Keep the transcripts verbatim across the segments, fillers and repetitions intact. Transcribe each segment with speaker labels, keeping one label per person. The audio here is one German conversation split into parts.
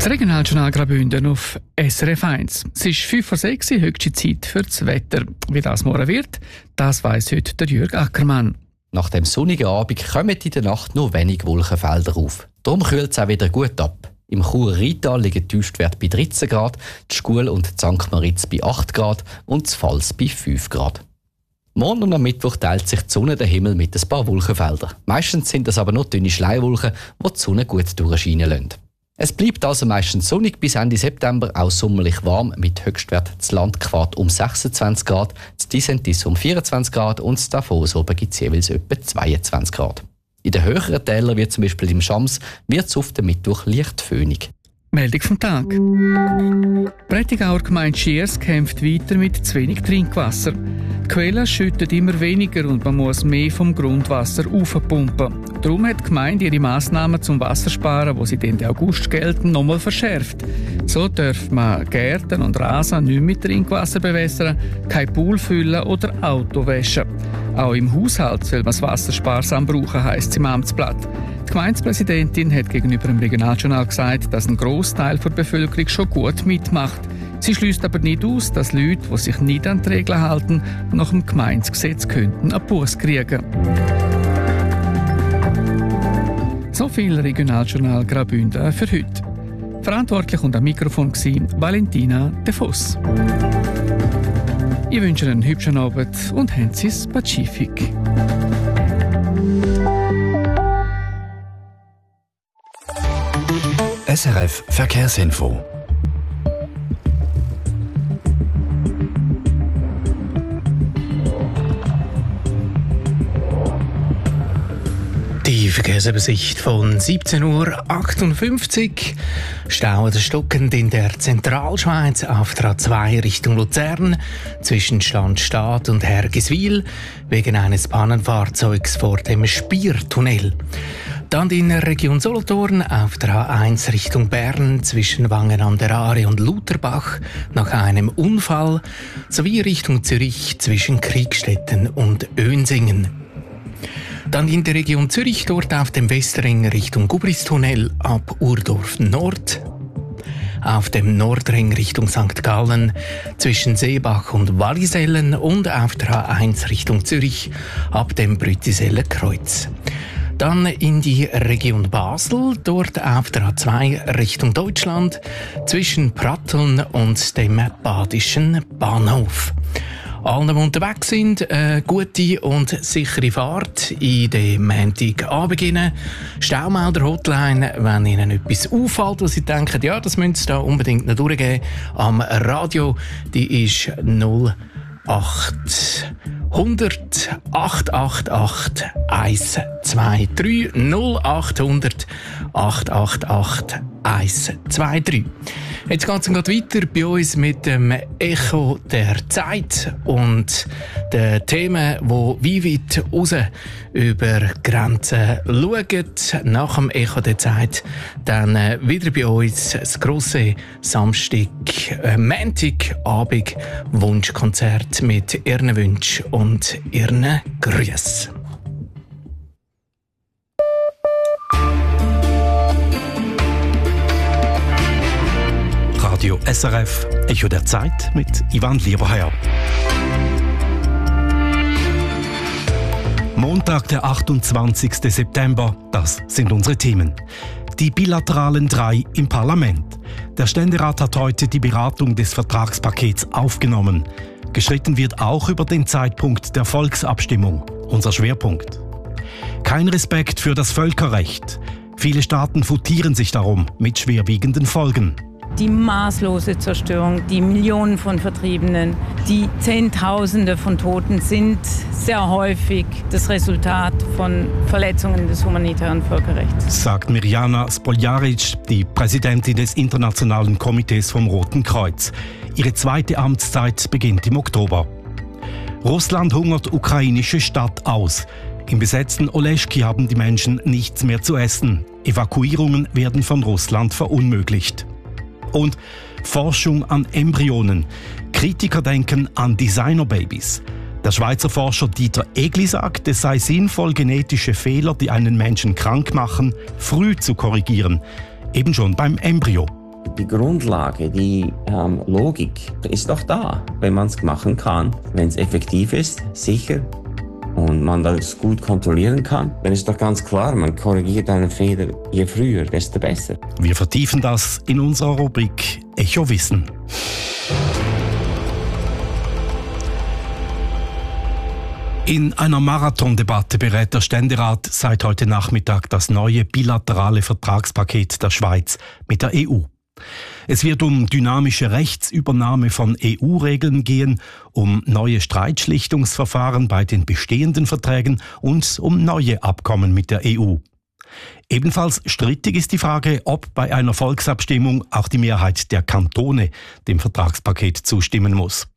Speaker 1: Das Regionaljournal Graubünden auf S R F eins. Es ist fünf vor sechs, höchste Zeit für das Wetter. Wie das morgen wird, das weiss heute der Jürg Ackermann.
Speaker 2: Nach dem sonnigen Abend kommen in der Nacht nur wenig Wolkenfelder auf. Darum kühlt es auch wieder gut ab. Im Churer Rheintal liegen die Tiefstwerte bei dreizehn Grad, die Schkuhl und Sankt Moritz bei acht Grad und das Pfalz bei fünf Grad. Morgen und am Mittwoch teilt sich die Sonne den Himmel mit ein paar Wolkenfeldern. Meistens sind das aber nur dünne Schleiwolken, die die Sonne gut durchscheinen lassen. Es bleibt also meistens sonnig bis Ende September, auch sommerlich warm, mit Höchstwert das Landquart um sechsundzwanzig Grad, das Disentis um vierundzwanzig Grad und das Davos oben gibt es jeweils etwa zweiundzwanzig Grad. In den höheren Tälern, wie zum Beispiel im Schams, wird es auf den Mittwoch leicht föhnig.
Speaker 1: Meldung vom Tag. Die Prättigauer Gemeinde Schiers kämpft weiter mit zu wenig Trinkwasser. Die Quellen schütten immer weniger und man muss mehr vom Grundwasser aufpumpen. Darum hat die Gemeinde ihre Massnahmen zum Wassersparen, die seit Ende August gelten, nochmal verschärft. So darf man Gärten und Rasen nicht mit Trinkwasser bewässern, kein Pool füllen oder Auto waschen. Auch im Haushalt soll man das Wasser sparsam brauchen, heisst es im Amtsblatt. Die Gemeindepräsidentin hat gegenüber dem Regionaljournal gesagt, dass ein Grossteil der Bevölkerung schon gut mitmacht. Sie schließt aber nicht aus, dass Leute, die sich nicht an die Regeln halten, nach dem Gemeindegesetz könnten einen Buss kriegen. So viel Regionaljournal Graubünden für heute. Verantwortlich und am Mikrofon war Valentina De Voss. Ich wünsche einen hübschen Abend und haben Sie es Pazifik.
Speaker 3: S R F Verkehrsinfo.
Speaker 4: Die Verkehrsübersicht von siebzehn Uhr achtundfünfzig. Stau oder stockend in der Zentralschweiz auf der A zwei Richtung Luzern zwischen Standstadt und Hergiswil wegen eines Pannenfahrzeugs vor dem Spiertunnel. Dann in der Region Solothurn auf der A eins Richtung Bern zwischen Wangen an der Aare und Lutherbach nach einem Unfall sowie Richtung Zürich zwischen Kriegstetten und Önsingen. Dann in der Region Zürich, dort auf dem Westring Richtung Gubristunnel ab Urdorf Nord. Auf dem Nordring Richtung Sankt Gallen zwischen Seebach und Wallisellen und auf der A eins Richtung Zürich ab dem Brüttiseller Kreuz. Dann in die Region Basel, dort auf der A zwei Richtung Deutschland zwischen Pratteln und dem Badischen Bahnhof. Allen, die unterwegs sind, eine gute und sichere Fahrt in den Montagabend. Staumelder-Hotline, wenn Ihnen etwas auffällt, was Sie denken, ja, das müssen Sie da unbedingt noch durchgeben, am Radio, die ist null acht hundert acht acht acht eins zwei drei null acht hundert acht acht acht eins zwei drei. Jetzt geht es gerade weiter bei uns mit dem Echo der Zeit und den Themen, die wie weit raus über Grenzen schauen. Nach dem Echo der Zeit dann wieder bei uns das grosse Samstag, äh, Montagabend Wunschkonzert mit ihren Wünschen und ihren Grüßen.
Speaker 3: Radio S R F, Echo der Zeit mit Ivan Lieberherr. Montag, der achtundzwanzigsten September, das sind unsere Themen. Die bilateralen drei im Parlament. Der Ständerat hat heute die Beratung des Vertragspakets aufgenommen. Gestritten wird auch über den Zeitpunkt der Volksabstimmung, unser Schwerpunkt. Kein Respekt für das Völkerrecht. Viele Staaten futieren sich darum mit schwerwiegenden Folgen.
Speaker 5: Die maßlose Zerstörung, die Millionen von Vertriebenen, die Zehntausende von Toten sind sehr häufig das Resultat von Verletzungen des humanitären Völkerrechts.
Speaker 3: Sagt Mirjana Spoljaric, die Präsidentin des Internationalen Komitees vom Roten Kreuz. Ihre zweite Amtszeit beginnt im Oktober. Russland hungert ukrainische Stadt aus. Im besetzten Oleschki haben die Menschen nichts mehr zu essen. Evakuierungen werden von Russland verunmöglicht. Und Forschung an Embryonen. Kritiker denken an Designerbabys. Der Schweizer Forscher Dieter Egli sagt, es sei sinnvoll, genetische Fehler, die einen Menschen krank machen, früh zu korrigieren. Eben schon beim Embryo.
Speaker 6: Die Grundlage, die ähm, Logik ist doch da, wenn man es machen kann. Wenn es effektiv ist, sicher und man das gut kontrollieren kann, dann ist doch ganz klar, man korrigiert einen Fehler je früher, desto besser.
Speaker 3: Wir vertiefen das in unserer Rubrik Echo Wissen. In einer Marathondebatte berät der Ständerat seit heute Nachmittag das neue bilaterale Vertragspaket der Schweiz mit der E U. Es wird um dynamische Rechtsübernahme von E U-Regeln gehen, um neue Streitschlichtungsverfahren bei den bestehenden Verträgen und um neue Abkommen mit der E U. Ebenfalls strittig ist die Frage, ob bei einer Volksabstimmung auch die Mehrheit der Kantone dem Vertragspaket zustimmen muss.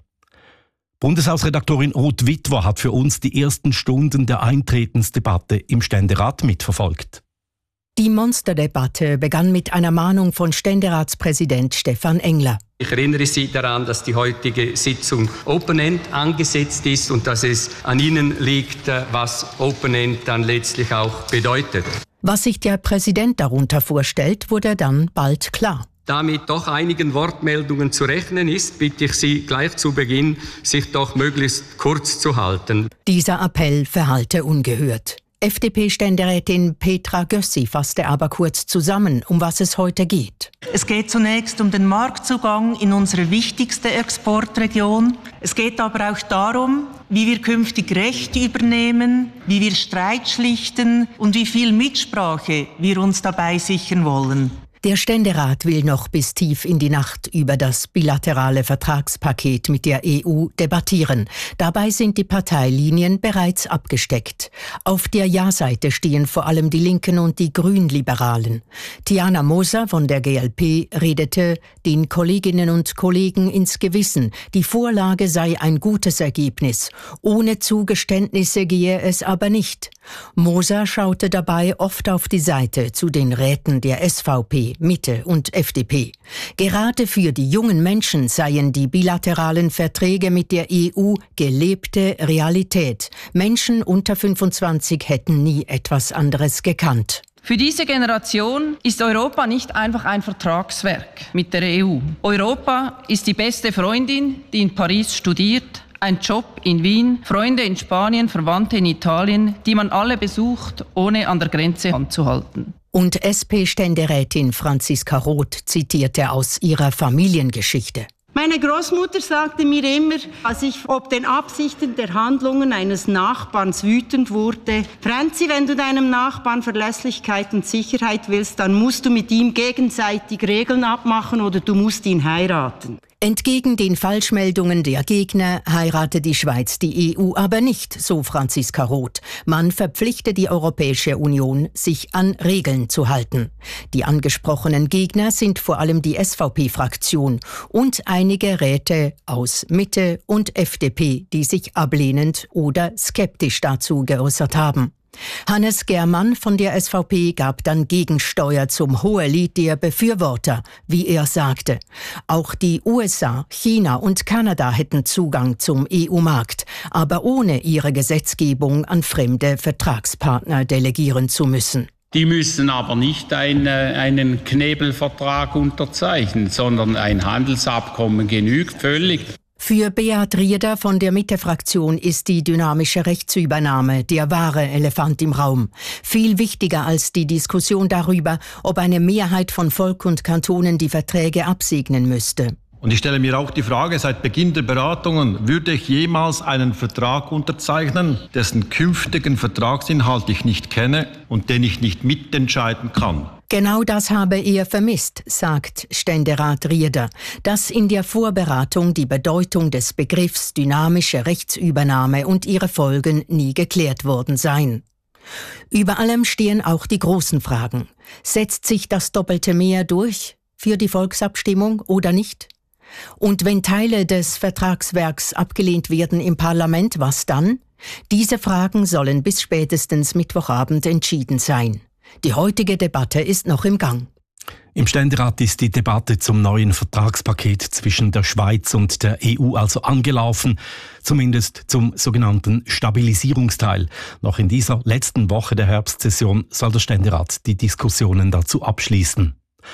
Speaker 3: Bundeshausredaktorin Ruth Witwer hat für uns die ersten Stunden der Eintretensdebatte im Ständerat mitverfolgt.
Speaker 7: Die Monsterdebatte begann mit einer Mahnung von Ständeratspräsident Stefan Engler.
Speaker 8: Ich erinnere Sie daran, dass die heutige Sitzung Open End angesetzt ist und dass es an Ihnen liegt, was Open End dann letztlich auch bedeutet.
Speaker 7: Was sich der Präsident darunter vorstellt, wurde dann bald klar.
Speaker 8: Da mit doch einigen Wortmeldungen zu rechnen ist, bitte ich Sie gleich zu Beginn, sich doch möglichst kurz zu halten.
Speaker 7: Dieser Appell verhallte ungehört. F D P-Ständerätin Petra Gössi fasste aber kurz zusammen, um was es heute geht.
Speaker 9: Es geht zunächst um den Marktzugang in unsere wichtigste Exportregion. Es geht aber auch darum, wie wir künftig Recht übernehmen, wie wir Streit schlichten und wie viel Mitsprache wir uns dabei sichern wollen.
Speaker 7: Der Ständerat will noch bis tief in die Nacht über das bilaterale Vertragspaket mit der E U debattieren. Dabei sind die Parteilinien bereits abgesteckt. Auf der Ja-Seite stehen vor allem die Linken und die Grünliberalen. Tiana Moser von der G L P redete den Kolleginnen und Kollegen ins Gewissen. Die Vorlage sei ein gutes Ergebnis. Ohne Zugeständnisse gehe es aber nicht. Moser schaute dabei oft auf die Seite zu den Räten der S V P, Mitte und F D P. Gerade für die jungen Menschen seien die bilateralen Verträge mit der E U gelebte Realität. Menschen unter fünfundzwanzig hätten nie etwas anderes gekannt.
Speaker 10: Für diese Generation ist Europa nicht einfach ein Vertragswerk mit der E U. Europa ist die beste Freundin, die in Paris studiert, ein Job in Wien, Freunde in Spanien, Verwandte in Italien, die man alle besucht, ohne an der Grenze anzuhalten.
Speaker 7: Und S P-Ständerätin Franziska Roth zitierte aus ihrer Familiengeschichte.
Speaker 11: Meine Großmutter sagte mir immer, als ich ob den Absichten der Handlungen eines Nachbarns wütend wurde: Franzi, wenn du deinem Nachbarn Verlässlichkeit und Sicherheit willst, dann musst du mit ihm gegenseitig Regeln abmachen oder du musst ihn heiraten.
Speaker 7: Entgegen den Falschmeldungen der Gegner heiratet die Schweiz die E U aber nicht, so Franziska Roth. Man verpflichte die Europäische Union, sich an Regeln zu halten. Die angesprochenen Gegner sind vor allem die S V P-Fraktion und einige Räte aus Mitte und F D P, die sich ablehnend oder skeptisch dazu geäußert haben. Hannes Germann von der S V P gab dann Gegensteuer zum Hohelied der Befürworter, wie er sagte. Auch die U S A, China und Kanada hätten Zugang zum E U-Markt, aber ohne ihre Gesetzgebung an fremde Vertragspartner delegieren zu müssen.
Speaker 12: Die müssen aber nicht ein, einen Knebelvertrag unterzeichnen, sondern ein Handelsabkommen genügt völlig.
Speaker 7: Für Beat Rieder von der Mitte-Fraktion ist die dynamische Rechtsübernahme der wahre Elefant im Raum. Viel wichtiger als die Diskussion darüber, ob eine Mehrheit von Volk und Kantonen die Verträge absegnen müsste.
Speaker 13: Und ich stelle mir auch die Frage, seit Beginn der Beratungen, würde ich jemals einen Vertrag unterzeichnen, dessen künftigen Vertragsinhalt ich nicht kenne und den ich nicht mitentscheiden kann?
Speaker 7: Genau das habe er vermisst, sagt Ständerat Rieder, dass in der Vorberatung die Bedeutung des Begriffs dynamische Rechtsübernahme und ihre Folgen nie geklärt worden seien. Über allem stehen auch die großen Fragen. Setzt sich das doppelte Mehr durch für die Volksabstimmung oder nicht? Und wenn Teile des Vertragswerks abgelehnt werden im Parlament, was dann? Diese Fragen sollen bis spätestens Mittwochabend entschieden sein. Die heutige Debatte ist noch im Gang.
Speaker 3: Im Ständerat ist die Debatte zum neuen Vertragspaket zwischen der Schweiz und der E U also angelaufen, zumindest zum sogenannten Stabilisierungsteil. Noch in dieser letzten Woche der Herbstsession soll der Ständerat die Diskussionen dazu abschließen.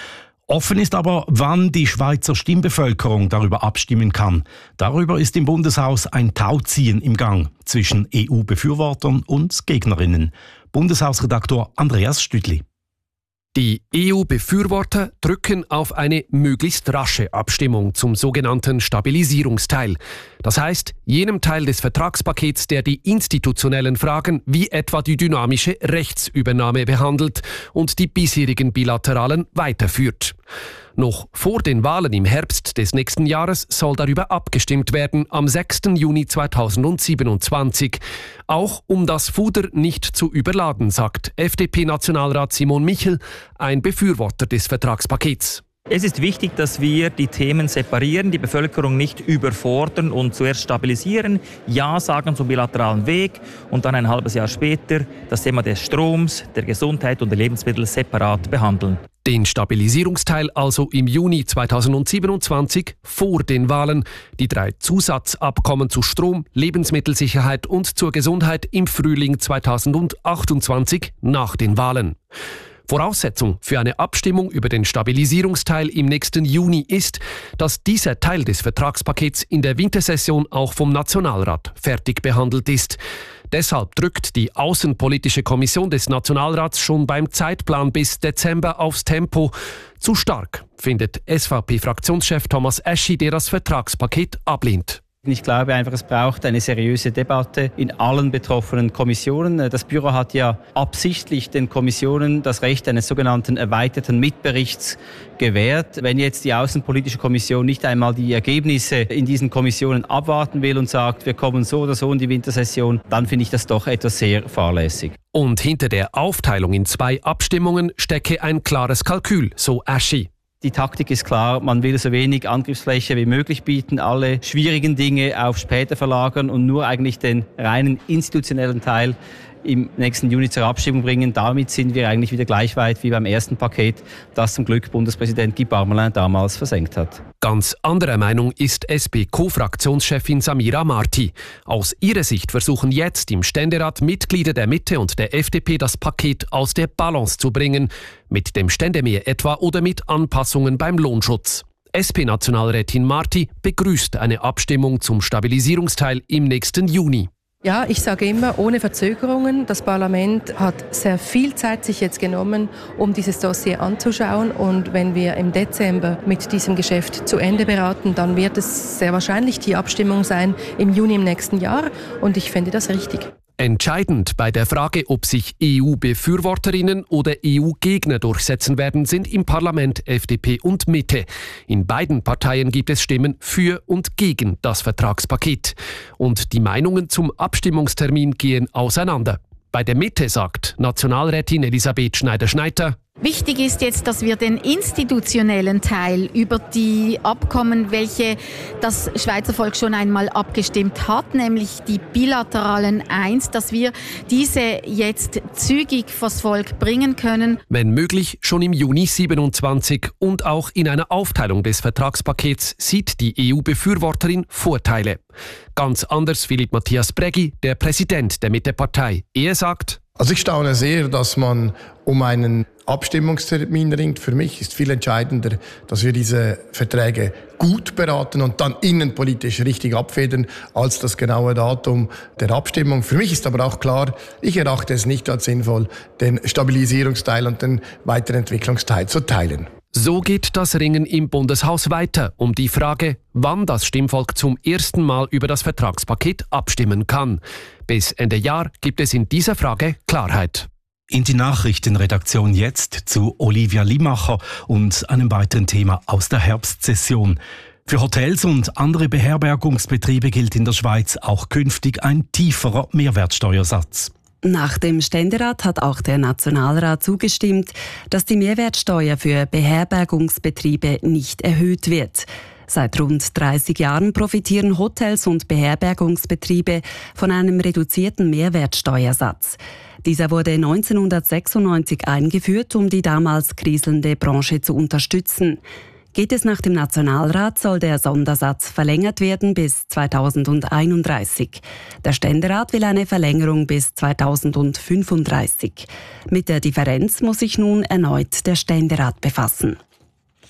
Speaker 3: Offen ist aber, wann die Schweizer Stimmbevölkerung darüber abstimmen kann. Darüber ist im Bundeshaus ein Tauziehen im Gang zwischen E U-Befürwortern und Gegnerinnen. Bundeshausredaktor Andreas Stüdli.
Speaker 14: Die E U-Befürworter drücken auf eine möglichst rasche Abstimmung zum sogenannten Stabilisierungsteil. Das heißt, jenem Teil des Vertragspakets, der die institutionellen Fragen wie etwa die dynamische Rechtsübernahme behandelt und die bisherigen bilateralen weiterführt. Noch vor den Wahlen im Herbst des nächsten Jahres soll darüber abgestimmt werden, am sechsten Juni zweitausendsiebenundzwanzig. Auch um das Fuder nicht zu überladen, sagt F D P-Nationalrat Simon Michel, ein Befürworter des Vertragspakets.
Speaker 15: Es ist wichtig, dass wir die Themen separieren, die Bevölkerung nicht überfordern und zuerst stabilisieren, Ja sagen zum bilateralen Weg und dann ein halbes Jahr später das Thema des Stroms, der Gesundheit und der Lebensmittel separat behandeln.
Speaker 14: Den Stabilisierungsteil also im Juni zweitausendsiebenundzwanzig vor den Wahlen, die drei Zusatzabkommen zu Strom, Lebensmittelsicherheit und zur Gesundheit im Frühling zweitausendachtundzwanzig nach den Wahlen. Voraussetzung für eine Abstimmung über den Stabilisierungsteil im nächsten Juni ist, dass dieser Teil des Vertragspakets in der Wintersession auch vom Nationalrat fertig behandelt ist. Deshalb drückt die Außenpolitische Kommission des Nationalrats schon beim Zeitplan bis Dezember aufs Tempo. Zu stark, findet S V P-Fraktionschef Thomas Eschi, der das Vertragspaket ablehnt.
Speaker 16: Ich glaube einfach, es braucht eine seriöse Debatte in allen betroffenen Kommissionen. Das Büro hat ja absichtlich den Kommissionen das Recht eines sogenannten erweiterten Mitberichts gewährt. Wenn jetzt die Außenpolitische Kommission nicht einmal die Ergebnisse in diesen Kommissionen abwarten will und sagt, wir kommen so oder so in die Wintersession, dann finde ich das doch etwas sehr fahrlässig.
Speaker 14: Und hinter der Aufteilung in zwei Abstimmungen stecke ein klares Kalkül, so Eschi.
Speaker 16: Die Taktik ist klar, man will so wenig Angriffsfläche wie möglich bieten, alle schwierigen Dinge auf später verlagern und nur eigentlich den reinen institutionellen Teil im nächsten Juni zur Abstimmung bringen. Damit sind wir eigentlich wieder gleich weit wie beim ersten Paket, das zum Glück Bundespräsident Guy Parmelin damals versenkt hat.
Speaker 14: Ganz anderer Meinung ist S P-Co-Fraktionschefin Samira Marti. Aus ihrer Sicht versuchen jetzt im Ständerat Mitglieder der Mitte und der F D P das Paket aus der Balance zu bringen, mit dem Ständemehr etwa oder mit Anpassungen beim Lohnschutz. S P-Nationalrätin Marti begrüßt eine Abstimmung zum Stabilisierungsteil im nächsten Juni.
Speaker 17: Ja, ich sage immer, ohne Verzögerungen. Das Parlament hat sehr viel Zeit sich jetzt genommen, um dieses Dossier anzuschauen. Und wenn wir im Dezember mit diesem Geschäft zu Ende beraten, dann wird es sehr wahrscheinlich die Abstimmung sein im Juni im nächsten Jahr. Und ich finde das richtig.
Speaker 14: Entscheidend bei der Frage, ob sich E U-Befürworterinnen oder E U-Gegner durchsetzen werden, sind im Parlament F D P und Mitte. In beiden Parteien gibt es Stimmen für und gegen das Vertragspaket. Und die Meinungen zum Abstimmungstermin gehen auseinander. Bei der Mitte sagt Nationalrätin Elisabeth Schneider-Schneider:
Speaker 18: Wichtig ist jetzt, dass wir den institutionellen Teil über die Abkommen, welche das Schweizer Volk schon einmal abgestimmt hat, nämlich die bilateralen eins, dass wir diese jetzt zügig vors Volk bringen können.
Speaker 14: Wenn möglich schon im Juni siebenundzwanzig und auch in einer Aufteilung des Vertragspakets sieht die E U-Befürworterin Vorteile. Ganz anders Philipp Matthias Breggi, der Präsident der Mittepartei. Er sagt:
Speaker 19: Also ich staune sehr, dass man um einen Abstimmungstermin ringt. Für mich ist viel entscheidender, dass wir diese Verträge gut beraten und dann innenpolitisch richtig abfedern, als das genaue Datum der Abstimmung. Für mich ist aber auch klar, ich erachte es nicht als sinnvoll, den Stabilisierungsteil und den Weiterentwicklungsteil zu teilen.
Speaker 14: So geht das Ringen im Bundeshaus weiter um die Frage, wann das Stimmvolk zum ersten Mal über das Vertragspaket abstimmen kann. Bis Ende Jahr gibt es in dieser Frage Klarheit.
Speaker 3: In die Nachrichtenredaktion jetzt zu Olivia Limacher und einem weiteren Thema aus der Herbstsession. Für Hotels und andere Beherbergungsbetriebe gilt in der Schweiz auch künftig ein tieferer Mehrwertsteuersatz.
Speaker 20: Nach dem Ständerat hat auch der Nationalrat zugestimmt, dass die Mehrwertsteuer für Beherbergungsbetriebe nicht erhöht wird. Seit rund dreißig Jahren profitieren Hotels und Beherbergungsbetriebe von einem reduzierten Mehrwertsteuersatz. Dieser wurde neunzehnhundertsechsundneunzig eingeführt, um die damals kriselnde Branche zu unterstützen. Geht es nach dem Nationalrat, soll der Sondersatz verlängert werden bis zweitausendeinunddreißig. Der Ständerat will eine Verlängerung bis zweitausendfünfunddreißig. Mit der Differenz muss sich nun erneut der Ständerat befassen.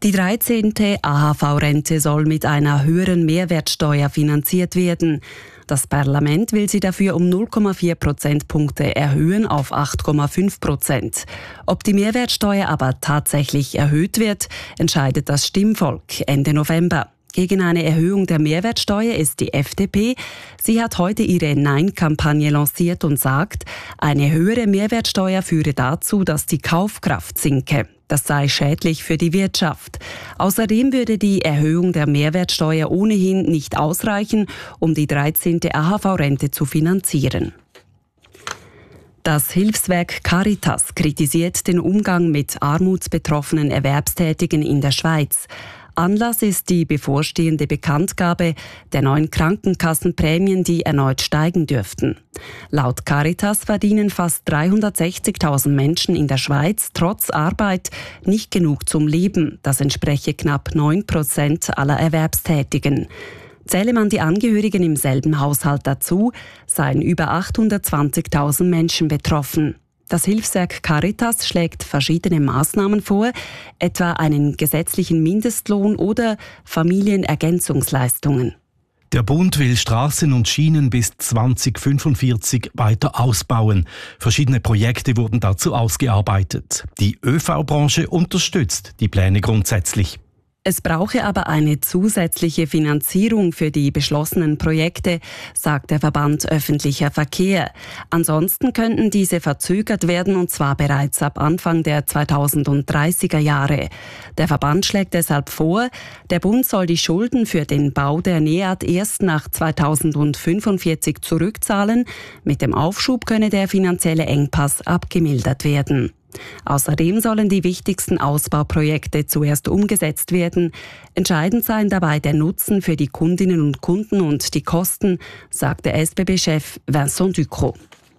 Speaker 20: Die dreizehnte A H V-Rente soll mit einer höheren Mehrwertsteuer finanziert werden. Das Parlament will sie dafür um null Komma vier Prozentpunkte erhöhen auf acht Komma fünf Prozent. Ob die Mehrwertsteuer aber tatsächlich erhöht wird, entscheidet das Stimmvolk Ende November. Gegen eine Erhöhung der Mehrwertsteuer ist die F D P. Sie hat heute ihre Nein-Kampagne lanciert und sagt, eine höhere Mehrwertsteuer führe dazu, dass die Kaufkraft sinke. Das sei schädlich für die Wirtschaft. Außerdem würde die Erhöhung der Mehrwertsteuer ohnehin nicht ausreichen, um die dreizehnte A H V-Rente zu finanzieren. Das Hilfswerk Caritas kritisiert den Umgang mit armutsbetroffenen Erwerbstätigen in der Schweiz. Anlass ist die bevorstehende Bekanntgabe der neuen Krankenkassenprämien, die erneut steigen dürften. Laut Caritas verdienen fast dreihundertsechzigtausend Menschen in der Schweiz trotz Arbeit nicht genug zum Leben. Das entspreche knapp neun Prozent aller Erwerbstätigen. Zähle man die Angehörigen im selben Haushalt dazu, seien über achthundertzwanzigtausend Menschen betroffen. Das Hilfswerk Caritas schlägt verschiedene Maßnahmen vor, etwa einen gesetzlichen Mindestlohn oder Familienergänzungsleistungen.
Speaker 3: Der Bund will Straßen und Schienen bis zweitausendfünfundvierzig weiter ausbauen. Verschiedene Projekte wurden dazu ausgearbeitet. Die Ö V-Branche unterstützt die Pläne grundsätzlich.
Speaker 20: Es brauche aber eine zusätzliche Finanzierung für die beschlossenen Projekte, sagt der Verband Öffentlicher Verkehr. Ansonsten könnten diese verzögert werden, und zwar bereits ab Anfang der zweitausenddreißiger Jahre. Der Verband schlägt deshalb vor, der Bund soll die Schulden für den Bau der NEAT erst nach zweitausendfünfundvierzig zurückzahlen. Mit dem Aufschub könne der finanzielle Engpass abgemildert werden. Außerdem sollen die wichtigsten Ausbauprojekte zuerst umgesetzt werden. Entscheidend seien dabei der Nutzen für die Kundinnen und Kunden und die Kosten, sagte S B B-Chef Vincent Ducrot.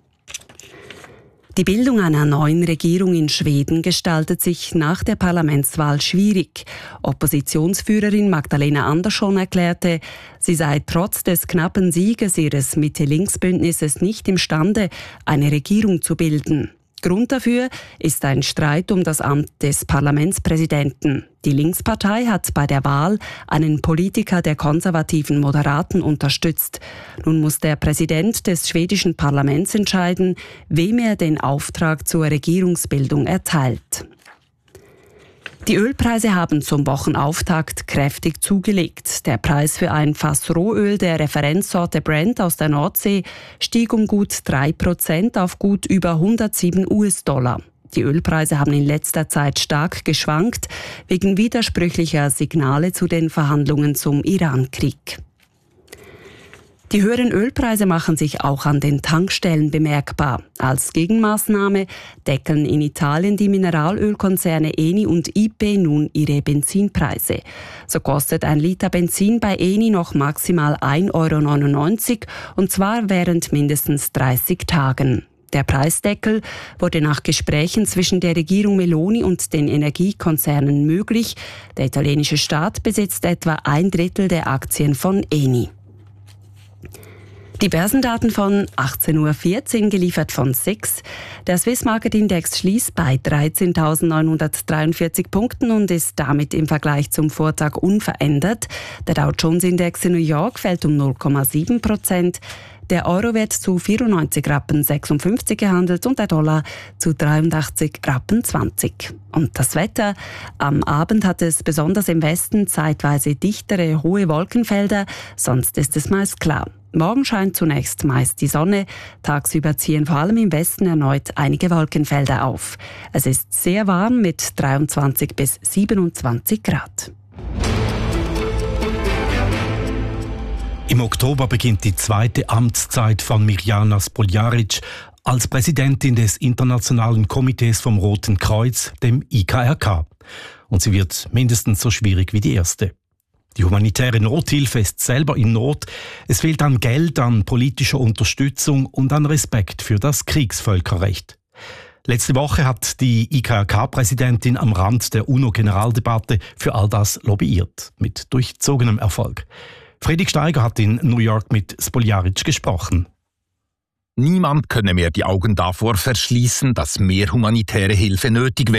Speaker 20: Die Bildung einer neuen Regierung in Schweden gestaltet sich nach der Parlamentswahl schwierig. Oppositionsführerin Magdalena Andersson erklärte, sie sei trotz des knappen Sieges ihres Mitte-Links-Bündnisses nicht imstande, eine Regierung zu bilden. Grund dafür ist ein Streit um das Amt des Parlamentspräsidenten. Die Linkspartei hat bei der Wahl einen Politiker der konservativen Moderaten unterstützt. Nun muss der Präsident des schwedischen Parlaments entscheiden, wem er den Auftrag zur Regierungsbildung erteilt. Die Ölpreise haben zum Wochenauftakt kräftig zugelegt. Der Preis für ein Fass Rohöl der Referenzsorte Brent aus der Nordsee stieg um gut drei Prozent auf gut über hundertsieben US-Dollar. Die Ölpreise haben in letzter Zeit stark geschwankt, wegen widersprüchlicher Signale zu den Verhandlungen zum Iran-Krieg. Die höheren Ölpreise machen sich auch an den Tankstellen bemerkbar. Als Gegenmaßnahme deckeln in Italien die Mineralölkonzerne Eni und I P nun ihre Benzinpreise. So kostet ein Liter Benzin bei Eni noch maximal ein Euro neunundneunzig, und zwar während mindestens dreißig Tagen. Der Preisdeckel wurde nach Gesprächen zwischen der Regierung Meloni und den Energiekonzernen möglich. Der italienische Staat besitzt etwa ein Drittel der Aktien von Eni. Die Börsendaten von achtzehn Uhr vierzehn, geliefert von S I X. Der Swiss Market Index schließt bei dreizehntausendneunhundertdreiundvierzig Punkten und ist damit im Vergleich zum Vortag unverändert. Der Dow Jones Index in New York fällt um null Komma sieben Prozent. Der Euro wird zu vierundneunzig Rappen sechsundfünfzig gehandelt und der Dollar zu dreiundachtzig Rappen zwanzig. Und das Wetter? Am Abend hat es besonders im Westen zeitweise dichtere, hohe Wolkenfelder, sonst ist es meist klar. Morgen scheint zunächst meist die Sonne, tagsüber ziehen vor allem im Westen erneut einige Wolkenfelder auf. Es ist sehr warm mit dreiundzwanzig bis siebenundzwanzig Grad.
Speaker 3: Im Oktober beginnt die zweite Amtszeit von Mirjana Spoljaric als Präsidentin des Internationalen Komitees vom Roten Kreuz, dem I K R K. Und sie wird mindestens so schwierig wie die erste. Die humanitäre Nothilfe ist selber in Not. Es fehlt an Geld, an politischer Unterstützung und an Respekt für das Kriegsvölkerrecht. Letzte Woche hat die I K R K-Präsidentin am Rand der UNO-Generaldebatte für all das lobbyiert, mit durchzogenem Erfolg. Friedrich Steiger hat in New York mit Spoljaric gesprochen.
Speaker 21: Niemand könne mehr die Augen davor verschließen, dass mehr humanitäre Hilfe nötig wäre.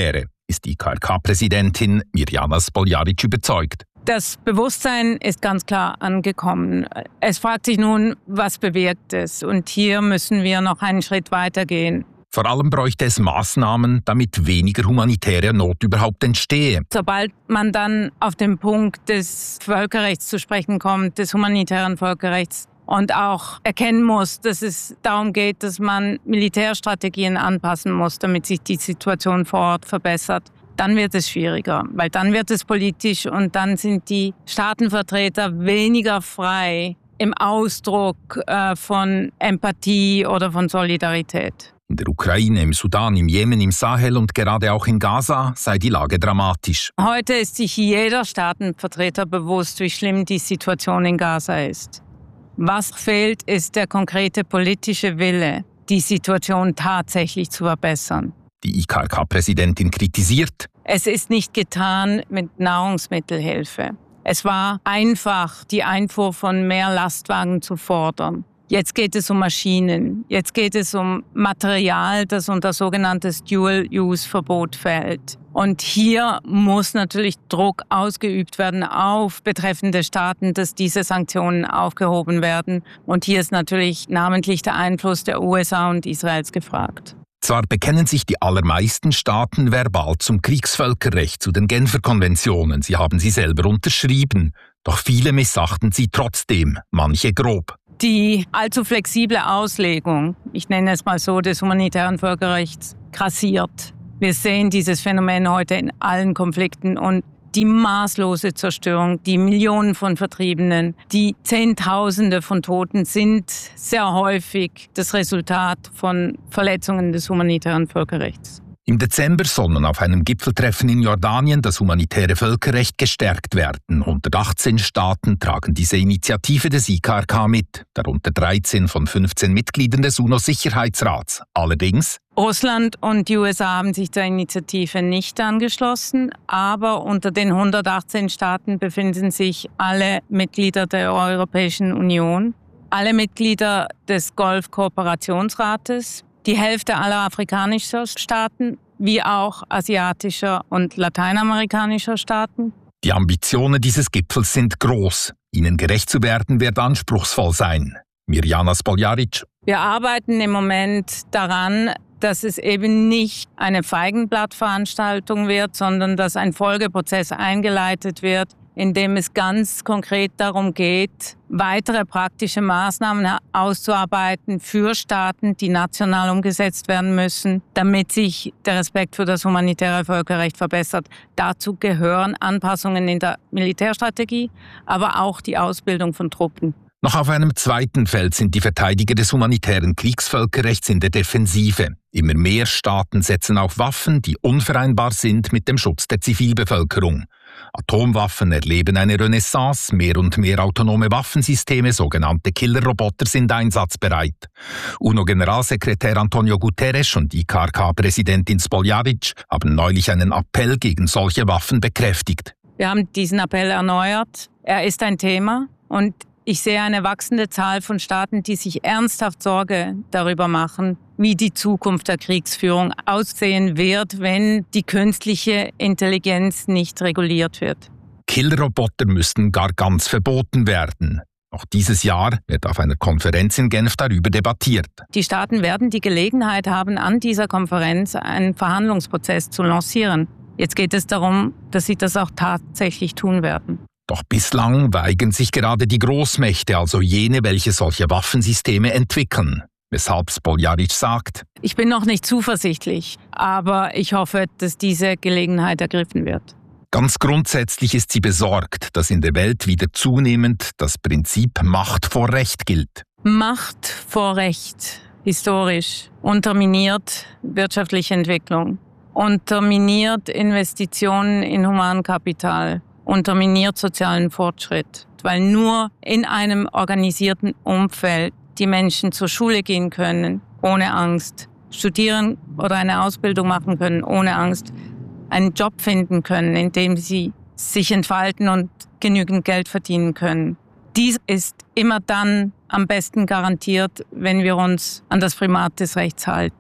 Speaker 21: ist I K R K-Präsidentin Mirjana Spoljaric überzeugt.
Speaker 5: Das Bewusstsein ist ganz klar angekommen. Es fragt sich nun, was bewirkt es? Und hier müssen wir noch einen Schritt weitergehen.
Speaker 21: Vor allem bräuchte es Maßnahmen, damit weniger humanitäre Not überhaupt entstehe.
Speaker 5: Sobald man dann auf den Punkt des Völkerrechts zu sprechen kommt, des humanitären Völkerrechts, und auch erkennen muss, dass es darum geht, dass man Militärstrategien anpassen muss, damit sich die Situation vor Ort verbessert, dann wird es schwieriger, weil dann wird es politisch und dann sind die Staatenvertreter weniger frei im Ausdruck äh, von Empathie oder von Solidarität.
Speaker 21: In der Ukraine, im Sudan, im Jemen, im Sahel und gerade auch in Gaza sei die Lage dramatisch.
Speaker 5: Heute ist sich jeder Staatenvertreter bewusst, wie schlimm die Situation in Gaza ist. Was fehlt, ist der konkrete politische Wille, die Situation tatsächlich zu verbessern.
Speaker 21: Die I K R K-Präsidentin kritisiert:
Speaker 5: Es ist nicht getan mit Nahrungsmittelhilfe. Es war einfach, die Einfuhr von mehr Lastwagen zu fordern. Jetzt geht es um Maschinen. Jetzt geht es um Material, das unter sogenanntes Dual-Use-Verbot fällt. Und hier muss natürlich Druck ausgeübt werden auf betreffende Staaten, dass diese Sanktionen aufgehoben werden. Und hier ist natürlich namentlich der Einfluss der U S A und Israels gefragt.
Speaker 21: Zwar bekennen sich die allermeisten Staaten verbal zum Kriegsvölkerrecht, zu den Genfer Konventionen. Sie haben sie selber unterschrieben. Doch viele missachten sie trotzdem, manche grob.
Speaker 5: Die allzu flexible Auslegung, ich nenne es mal so, des humanitären Völkerrechts grassiert. Wir sehen dieses Phänomen heute in allen Konflikten und die maßlose Zerstörung, die Millionen von Vertriebenen, die Zehntausende von Toten sind sehr häufig das Resultat von Verletzungen des humanitären Völkerrechts.
Speaker 21: Im Dezember soll nun auf einem Gipfeltreffen in Jordanien das humanitäre Völkerrecht gestärkt werden. hundertachtzehn Staaten tragen diese Initiative des I K R K mit, darunter dreizehn von fünfzehn Mitgliedern des UNO-Sicherheitsrats. Allerdings
Speaker 5: Russland und die U S A haben sich der Initiative nicht angeschlossen, aber unter den hundertachtzehn Staaten befinden sich alle Mitglieder der Europäischen Union, alle Mitglieder des Golf-Kooperationsrates, die Hälfte aller afrikanischer Staaten, wie auch asiatischer und lateinamerikanischer Staaten.
Speaker 21: Die Ambitionen dieses Gipfels sind groß. Ihnen gerecht zu werden, wird anspruchsvoll sein. Mirjana Spoljaric.
Speaker 5: Wir arbeiten im Moment daran, dass es eben nicht eine Feigenblattveranstaltung wird, sondern dass ein Folgeprozess eingeleitet wird, in dem es ganz konkret darum geht, weitere praktische Maßnahmen auszuarbeiten für Staaten, die national umgesetzt werden müssen, damit sich der Respekt für das humanitäre Völkerrecht verbessert. Dazu gehören Anpassungen in der Militärstrategie, aber auch die Ausbildung von Truppen.
Speaker 21: Noch auf einem zweiten Feld sind die Verteidiger des humanitären Kriegsvölkerrechts in der Defensive. Immer mehr Staaten setzen auf Waffen, die unvereinbar sind mit dem Schutz der Zivilbevölkerung. Atomwaffen erleben eine Renaissance, mehr und mehr autonome Waffensysteme, sogenannte Killerroboter, sind einsatzbereit. UNO-Generalsekretär Antonio Guterres und I K R K-Präsidentin Spoljaric haben neulich einen Appell gegen solche Waffen bekräftigt.
Speaker 5: Wir haben diesen Appell erneuert. Er ist ein Thema und ich sehe eine wachsende Zahl von Staaten, die sich ernsthaft Sorge darüber machen, wie die Zukunft der Kriegsführung aussehen wird, wenn die künstliche Intelligenz nicht reguliert wird.
Speaker 21: Killerroboter müssten gar ganz verboten werden. Noch dieses Jahr wird auf einer Konferenz in Genf darüber debattiert.
Speaker 5: Die Staaten werden die Gelegenheit haben, an dieser Konferenz einen Verhandlungsprozess zu lancieren. Jetzt geht es darum, dass sie das auch tatsächlich tun werden.
Speaker 21: Doch bislang weigern sich gerade die Großmächte, also jene, welche solche Waffensysteme entwickeln. Weshalb Spoljaric sagt:
Speaker 5: Ich bin noch nicht zuversichtlich, aber ich hoffe, dass diese Gelegenheit ergriffen wird.
Speaker 21: Ganz grundsätzlich ist sie besorgt, dass in der Welt wieder zunehmend das Prinzip Macht vor Recht gilt.
Speaker 5: Macht vor Recht, historisch, unterminiert wirtschaftliche Entwicklung, unterminiert Investitionen in Humankapital, unterminiert sozialen Fortschritt, weil nur in einem organisierten Umfeld die Menschen zur Schule gehen können, ohne Angst, studieren oder eine Ausbildung machen können, ohne Angst, einen Job finden können, in dem sie sich entfalten und genügend Geld verdienen können. Dies ist immer dann am besten garantiert, wenn wir uns an das Primat des Rechts halten.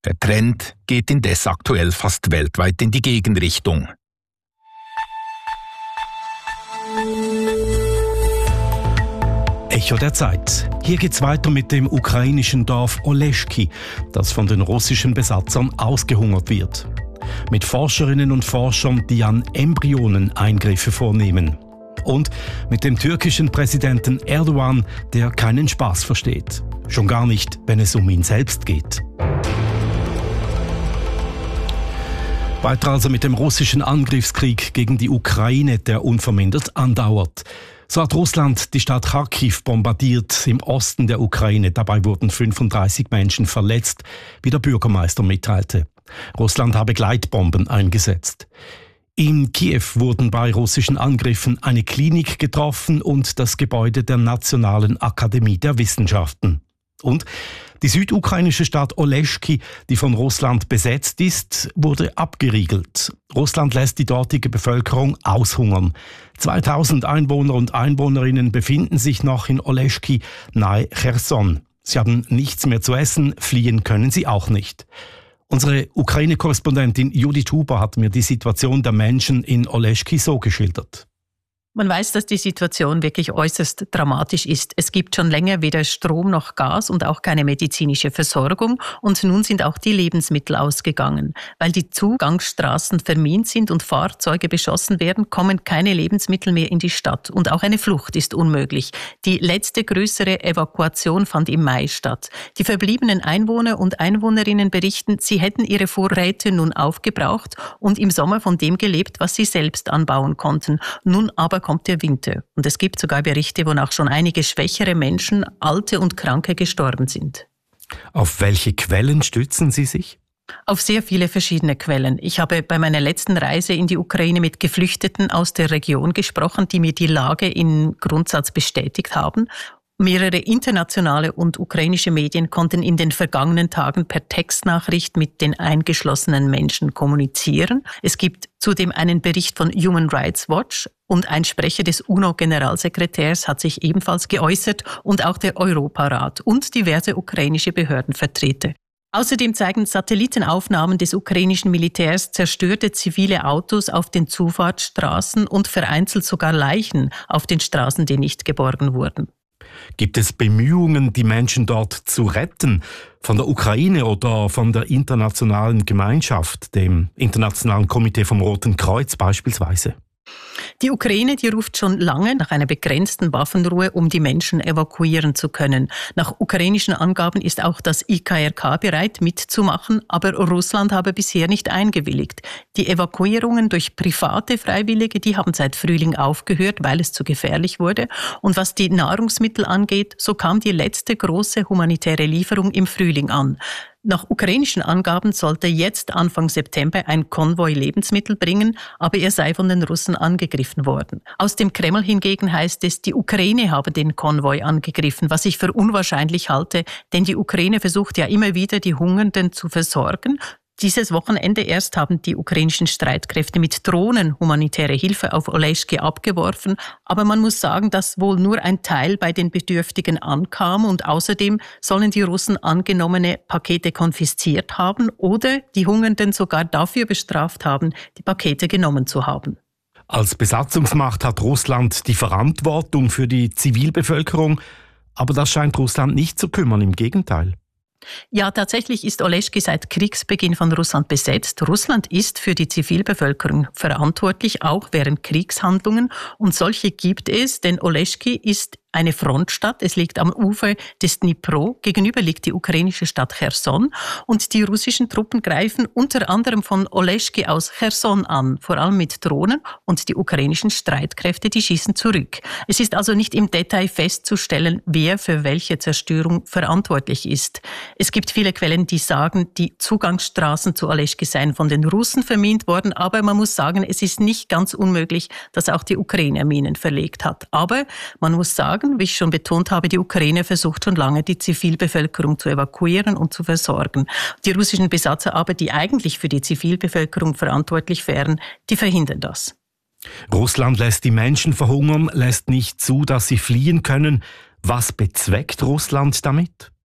Speaker 21: Der Trend geht indes aktuell fast weltweit in die Gegenrichtung.
Speaker 3: Echo der Zeit. Hier geht's weiter mit dem ukrainischen Dorf Oleschki, das von den russischen Besatzern ausgehungert wird. Mit Forscherinnen und Forschern, die an Embryonen Eingriffe vornehmen. Und mit dem türkischen Präsidenten Erdogan, der keinen Spaß versteht. Schon gar nicht, wenn es um ihn selbst geht. Weiter also mit dem russischen Angriffskrieg gegen die Ukraine, der unvermindert andauert. So hat Russland die Stadt Kharkiv bombardiert im Osten der Ukraine. Dabei wurden fünfunddreißig Menschen verletzt, wie der Bürgermeister mitteilte. Russland habe Gleitbomben eingesetzt. In Kiew wurden bei russischen Angriffen eine Klinik getroffen und das Gebäude der Nationalen Akademie der Wissenschaften. Und die südukrainische Stadt Oleschki, die von Russland besetzt ist, wurde abgeriegelt. Russland lässt die dortige Bevölkerung aushungern. zweitausend Einwohner und Einwohnerinnen befinden sich noch in Oleschki nahe Cherson. Sie haben nichts mehr zu essen, fliehen können sie auch nicht. Unsere Ukraine-Korrespondentin Judith Huber hat mir die Situation der Menschen in Oleschki so geschildert.
Speaker 2: Man weiß, dass die Situation wirklich äußerst dramatisch ist. Es gibt schon länger weder Strom noch Gas und auch keine medizinische Versorgung. Und nun sind auch die Lebensmittel ausgegangen. Weil die Zugangsstraßen vermint sind und Fahrzeuge beschossen werden, kommen keine Lebensmittel mehr in die Stadt. Und auch eine Flucht ist unmöglich. Die letzte größere Evakuation fand im Mai statt. Die verbliebenen Einwohner und Einwohnerinnen berichten, sie hätten ihre Vorräte nun aufgebraucht und im Sommer von dem gelebt, was sie selbst anbauen konnten. Nun aber kommt der Winter. Und es gibt sogar Berichte, wonach schon einige schwächere Menschen, Alte und Kranke gestorben sind.
Speaker 3: Auf welche Quellen stützen Sie sich?
Speaker 2: Auf sehr viele verschiedene Quellen. Ich habe bei meiner letzten Reise in die Ukraine mit Geflüchteten aus der Region gesprochen, die mir die Lage im Grundsatz bestätigt haben. Mehrere internationale und ukrainische Medien konnten in den vergangenen Tagen per Textnachricht mit den eingeschlossenen Menschen kommunizieren. Es gibt zudem einen Bericht von Human Rights Watch und ein Sprecher des UNO-Generalsekretärs hat sich ebenfalls geäußert und auch der Europarat und diverse ukrainische Behördenvertreter. Außerdem zeigen Satellitenaufnahmen des ukrainischen Militärs zerstörte zivile Autos auf den Zufahrtsstraßen und vereinzelt sogar Leichen auf den Straßen, die nicht geborgen wurden.
Speaker 3: Gibt es Bemühungen, die Menschen dort zu retten, von der Ukraine oder von der internationalen Gemeinschaft, dem Internationalen Komitee vom Roten Kreuz beispielsweise?
Speaker 2: Die Ukraine, die ruft schon lange nach einer begrenzten Waffenruhe, um die Menschen evakuieren zu können. Nach ukrainischen Angaben ist auch das I K R K bereit mitzumachen, aber Russland habe bisher nicht eingewilligt. Die Evakuierungen durch private Freiwillige, die haben seit Frühling aufgehört, weil es zu gefährlich wurde. Und was die Nahrungsmittel angeht, so kam die letzte große humanitäre Lieferung im Frühling an. Nach ukrainischen Angaben sollte jetzt Anfang September ein Konvoi Lebensmittel bringen, aber er sei von den Russen angegriffen worden. Aus dem Kreml hingegen heißt es, die Ukraine habe den Konvoi angegriffen, was ich für unwahrscheinlich halte, denn die Ukraine versucht ja immer wieder, die Hungernden zu versorgen. Dieses Wochenende erst haben die ukrainischen Streitkräfte mit Drohnen humanitäre Hilfe auf Oleschki abgeworfen. Aber man muss sagen, dass wohl nur ein Teil bei den Bedürftigen ankam und außerdem sollen die Russen angenommene Pakete konfisziert haben oder die Hungernden sogar dafür bestraft haben, die Pakete genommen zu haben.
Speaker 3: Als Besatzungsmacht hat Russland die Verantwortung für die Zivilbevölkerung, aber das scheint Russland nicht zu kümmern, im Gegenteil.
Speaker 2: Ja, tatsächlich ist Oleschki seit Kriegsbeginn von Russland besetzt. Russland ist für die Zivilbevölkerung verantwortlich, auch während Kriegshandlungen. Und solche gibt es, denn Oleschki ist eine Frontstadt. Es liegt am Ufer des Dnipro. Gegenüber liegt die ukrainische Stadt Cherson. Und die russischen Truppen greifen unter anderem von Oleschki aus Cherson an, vor allem mit Drohnen. Und die ukrainischen Streitkräfte, die schießen zurück. Es ist also nicht im Detail festzustellen, wer für welche Zerstörung verantwortlich ist. Es gibt viele Quellen, die sagen, die Zugangsstraßen zu Oleschki seien von den Russen vermint worden. Aber man muss sagen, es ist nicht ganz unmöglich, dass auch die Ukraine Minen verlegt hat. Aber man muss sagen, wie ich schon betont habe, die Ukraine versucht schon lange, die Zivilbevölkerung zu evakuieren und zu versorgen. Die russischen Besatzer aber, die eigentlich für die Zivilbevölkerung verantwortlich wären, die verhindern das.
Speaker 3: Russland lässt die Menschen verhungern, lässt nicht zu, dass sie fliehen können. Was bezweckt Russland damit?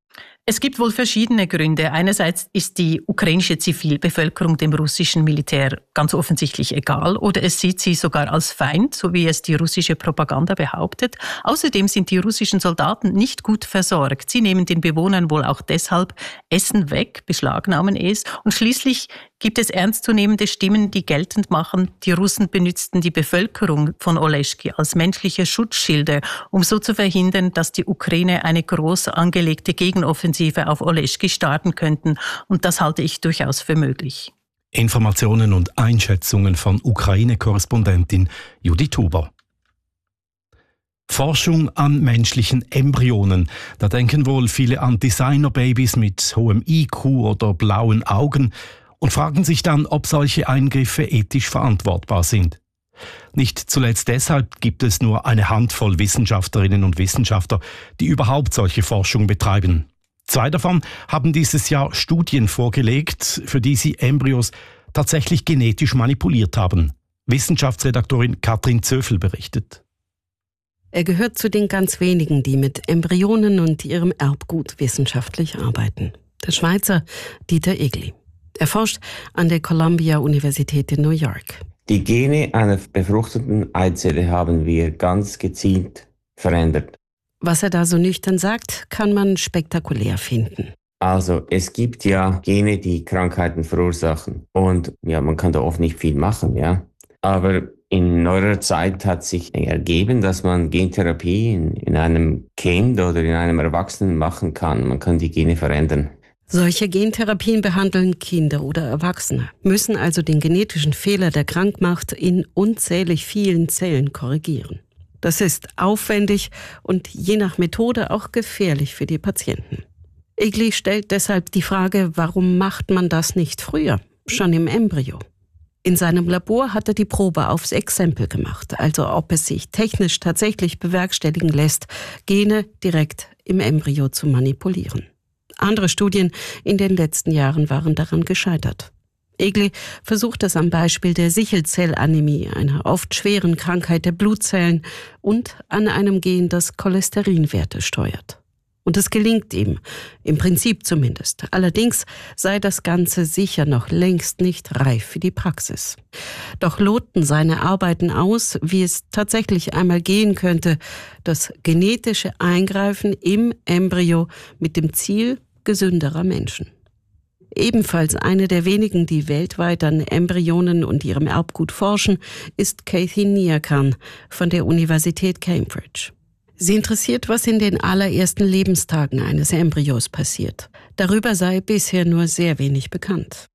Speaker 2: Es gibt wohl verschiedene Gründe. Einerseits ist die ukrainische Zivilbevölkerung dem russischen Militär ganz offensichtlich egal oder es sieht sie sogar als Feind, so wie es die russische Propaganda behauptet. Außerdem sind die russischen Soldaten nicht gut versorgt. Sie nehmen den Bewohnern wohl auch deshalb Essen weg, beschlagnahmen es. Und schließlich gibt es ernstzunehmende Stimmen, die geltend machen, die Russen benützten die Bevölkerung von Oleschky als menschliche Schutzschilde, um so zu verhindern, dass die Ukraine eine groß angelegte Gegenoffensive auf Oleschky starten könnten. Und das halte ich durchaus für möglich.
Speaker 3: Informationen und Einschätzungen von Ukraine-Korrespondentin Judith Huber. Forschung an menschlichen Embryonen. Da denken wohl viele an Designerbabys mit hohem I Q oder blauen Augen und fragen sich dann, ob solche Eingriffe ethisch verantwortbar sind. Nicht zuletzt deshalb gibt es nur eine Handvoll Wissenschaftlerinnen und Wissenschaftler, die überhaupt solche Forschung betreiben. Zwei davon haben dieses Jahr Studien vorgelegt, für die sie Embryos tatsächlich genetisch manipuliert haben. Wissenschaftsredaktorin Katrin Zöfel berichtet.
Speaker 1: Er gehört zu den ganz wenigen, die mit Embryonen und ihrem Erbgut wissenschaftlich arbeiten. Der Schweizer Dieter Egli. Er forscht an der Columbia-Universität in New York.
Speaker 6: Die Gene einer befruchteten Eizelle haben wir ganz gezielt verändert.
Speaker 1: Was er da so nüchtern sagt, kann man spektakulär finden.
Speaker 6: Also es gibt ja Gene, die Krankheiten verursachen. Und ja, man kann da oft nicht viel machen, ja. Aber in neuerer Zeit hat sich ergeben, dass man Gentherapie in, in einem Kind oder in einem Erwachsenen machen kann. Man kann die Gene verändern.
Speaker 1: Solche Gentherapien behandeln Kinder oder Erwachsene, müssen also den genetischen Fehler, der krank macht, in unzählig vielen Zellen korrigieren. Das ist aufwendig und je nach Methode auch gefährlich für die Patienten. Egli stellt deshalb die Frage, warum macht man das nicht früher, schon im Embryo? In seinem Labor hat er die Probe aufs Exempel gemacht, also ob es sich technisch tatsächlich bewerkstelligen lässt, Gene direkt im Embryo zu manipulieren. Andere Studien in den letzten Jahren waren daran gescheitert. Egli versucht es am Beispiel der Sichelzellanämie, einer oft schweren Krankheit der Blutzellen, und an einem Gen, das Cholesterinwerte steuert. Und es gelingt ihm, im Prinzip zumindest. Allerdings sei das Ganze sicher noch längst nicht reif für die Praxis. Doch loten seine Arbeiten aus, wie es tatsächlich einmal gehen könnte, das genetische Eingreifen im Embryo mit dem Ziel gesünderer Menschen. Ebenfalls eine der wenigen, die weltweit an Embryonen und ihrem Erbgut forschen, ist Kathy Niakan von der Universität Cambridge. Sie interessiert, was in den allerersten Lebenstagen eines Embryos passiert. Darüber sei bisher nur sehr wenig bekannt.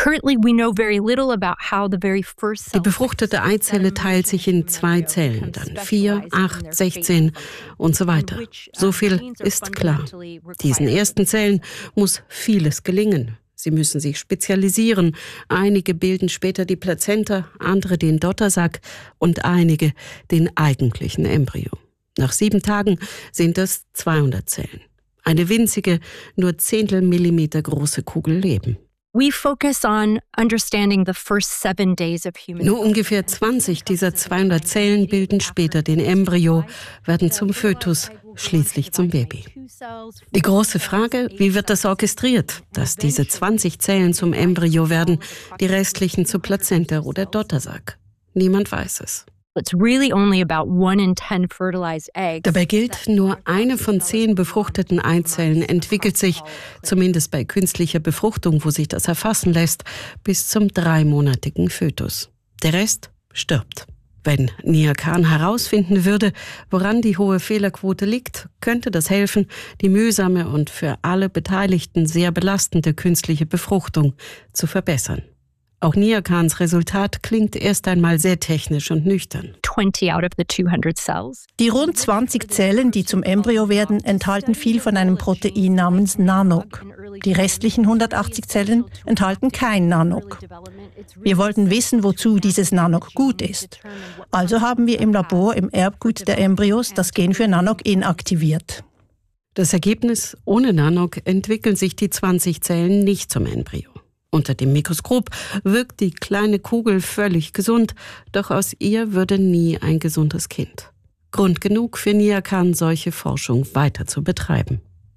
Speaker 1: Die befruchtete Eizelle teilt sich in zwei Zellen, dann vier, acht, sechzehn und so weiter. So viel ist klar. Diesen ersten Zellen muss vieles gelingen. Sie müssen sich spezialisieren. Einige bilden später die Plazenta, andere den Dottersack und einige den eigentlichen Embryo. Nach sieben Tagen sind es zweihundert Zellen. Eine winzige, nur Zehntel Millimeter große Kugel Leben. Nur ungefähr zwanzig dieser zweihundert Zellen bilden später den Embryo, werden zum Fötus, schließlich zum Baby. Die große Frage, wie wird das orchestriert, dass diese zwanzig Zellen zum Embryo werden, die restlichen zu Plazenta oder Dottersack? Niemand weiß es. Dabei gilt, nur eine von zehn befruchteten Eizellen entwickelt sich, zumindest bei künstlicher Befruchtung, wo sich das erfassen lässt, bis zum dreimonatigen Fötus. Der Rest stirbt. Wenn Niakan herausfinden würde, woran die hohe Fehlerquote liegt, könnte das helfen, die mühsame und für alle Beteiligten sehr belastende künstliche Befruchtung zu verbessern. Auch Niakans Resultat klingt erst einmal sehr technisch und nüchtern.
Speaker 22: Die rund zwanzig Zellen, die zum Embryo werden, enthalten viel von einem Protein namens Nanoq. Die restlichen hundertachtzig Zellen enthalten kein Nanoq. Wir wollten wissen, wozu dieses Nanoq gut ist. Also haben wir im Labor im Erbgut der Embryos das Gen für Nanoq inaktiviert.
Speaker 1: Das Ergebnis: Ohne Nanoq entwickeln sich die zwanzig Zellen nicht zum Embryo. Unter dem Mikroskop wirkt die kleine Kugel völlig gesund, doch aus ihr würde nie ein gesundes Kind. Grund genug für Niakan, solche Forschung weiter zu betreiben.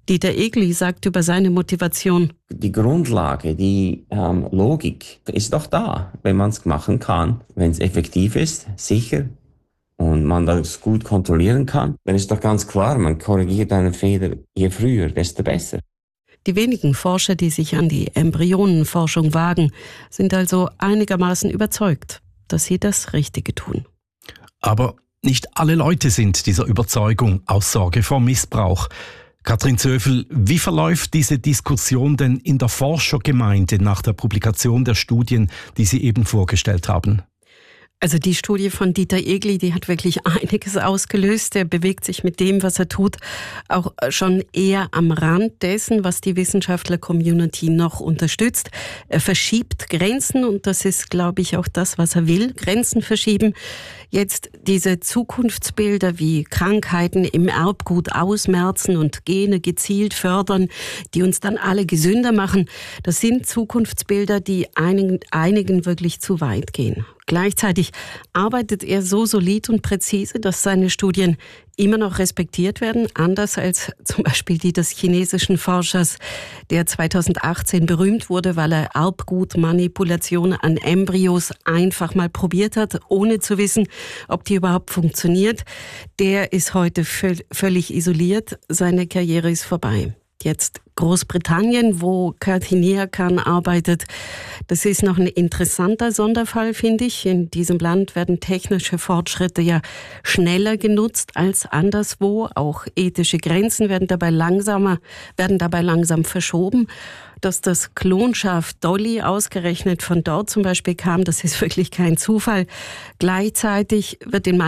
Speaker 1: Dieter Egli sagt über seine Motivation:
Speaker 6: Die Grundlage, die ähm, Logik ist doch da, wenn man es machen kann, wenn es effektiv ist, sicher und man das gut kontrollieren kann, dann ist doch ganz klar, man korrigiert einen Fehler je früher, desto besser.
Speaker 1: Die wenigen Forscher, die sich an die Embryonenforschung wagen, sind also einigermaßen überzeugt, dass sie das Richtige tun.
Speaker 3: Aber nicht alle Leute sind dieser Überzeugung aus Sorge vor Missbrauch. Katrin Zöfel, wie verläuft diese Diskussion denn in der Forschergemeinde nach der Publikation der Studien, die Sie eben vorgestellt haben?
Speaker 1: Also die Studie von Dieter Egli, die hat wirklich einiges ausgelöst. Er bewegt sich mit dem, was er tut, auch schon eher am Rand dessen, was die Wissenschaftler-Community noch unterstützt. Er verschiebt Grenzen und das ist, glaube ich, auch das, was er will, Grenzen verschieben. Jetzt diese Zukunftsbilder wie Krankheiten im Erbgut ausmerzen und Gene gezielt fördern, die uns dann alle gesünder machen, das sind Zukunftsbilder, die einigen, einigen wirklich zu weit gehen. Gleichzeitig arbeitet er so solid und präzise, dass seine Studien immer noch respektiert werden, anders als zum Beispiel die des chinesischen Forschers, der zweitausendachtzehn berühmt wurde, weil er Erbgutmanipulation an Embryos einfach mal probiert hat, ohne zu wissen, ob die überhaupt funktioniert. Der ist heute völ- völlig isoliert, seine Karriere ist vorbei. Jetzt Großbritannien, wo Karthinier Khan arbeitet. Das ist noch ein interessanter Sonderfall, finde ich. In diesem Land werden technische Fortschritte ja schneller genutzt als anderswo. Auch ethische Grenzen werden dabei langsamer, werden dabei langsam verschoben. Dass das Klonschaf Dolly ausgerechnet von dort zum Beispiel kam, das ist wirklich kein Zufall. Gleichzeitig wird in